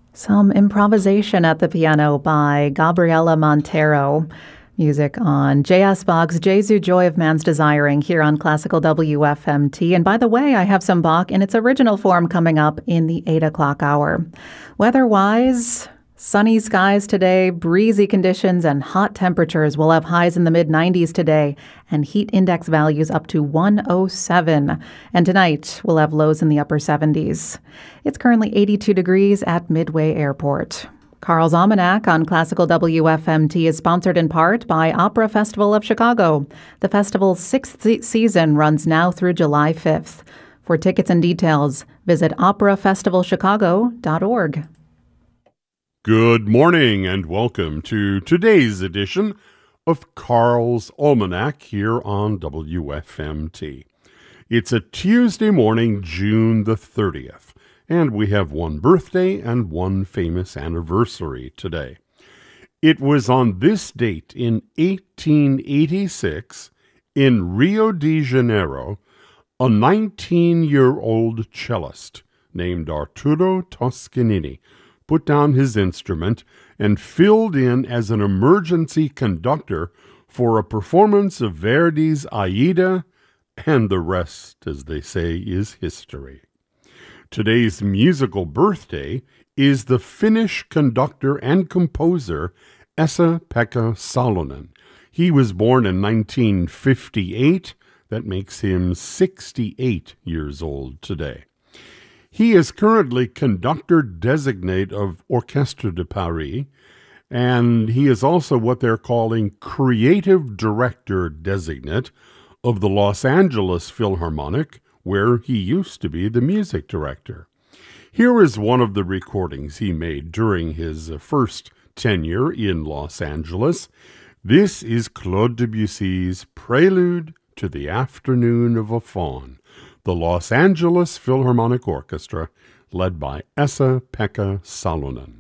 Some improvisation at the piano by Gabriela Montero. Music on J.S. Bach's Jesu Joy of Man's Desiring here on Classical WFMT. And by the way, I have some Bach in its original form coming up in the 8 o'clock hour. Weather-wise, sunny skies today, breezy conditions, and hot temperatures. We'll have highs in the mid-90s today and heat index values up to 107. And tonight, we'll have lows in the upper 70s. It's currently 82 degrees at Midway Airport. Carl's Almanac on Classical WFMT is sponsored in part by Opera Festival of Chicago. The festival's sixth season runs now through July 5th. For tickets and details, visit operafestivalchicago.org. Good morning and welcome to today's edition of Carl's Almanac here on WFMT. It's a Tuesday morning, June the 30th. And we have one birthday and one famous anniversary today. It was on this date in 1886 in Rio de Janeiro, a 19-year-old cellist named Arturo Toscanini put down his instrument and filled in as an emergency conductor for a performance of Verdi's Aida, and the rest, as they say, is history. Today's musical birthday is the Finnish conductor and composer Esa-Pekka Salonen. He was born in 1958. That makes him 68 years old today. He is currently conductor designate of Orchestre de Paris, and he is also what they're calling creative director designate of the Los Angeles Philharmonic, where he used to be the music director. Here is one of the recordings he made during his first tenure in Los Angeles. This is Claude Debussy's Prelude to the Afternoon of a Faun, the Los Angeles Philharmonic Orchestra, led by Esa-Pekka Salonen.